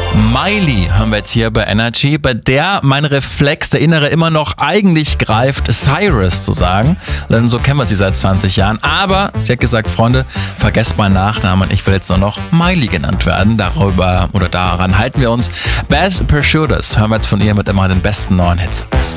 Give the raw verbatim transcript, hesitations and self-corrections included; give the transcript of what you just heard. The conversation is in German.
Miley hören wir jetzt hier bei Energy, bei der mein Reflex, der Innere, immer noch eigentlich greift, Cyrus zu sagen. Denn so kennen wir sie seit zwanzig Jahren. Aber sie hat gesagt, Freunde, vergesst meinen Nachnamen, ich will jetzt nur noch Miley genannt werden. Darüber oder daran halten wir uns. Bass Pursuiters hören wir jetzt von ihr mit immer den besten neuen Hits.